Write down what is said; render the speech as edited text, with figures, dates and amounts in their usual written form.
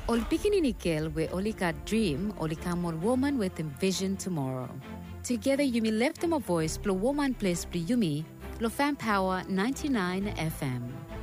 Ol Pikini Girl we only got dream, only come on woman with a vision tomorrow. Together Yumi left them a voice, plus woman place plus Yumi, lo fan power 99 FM.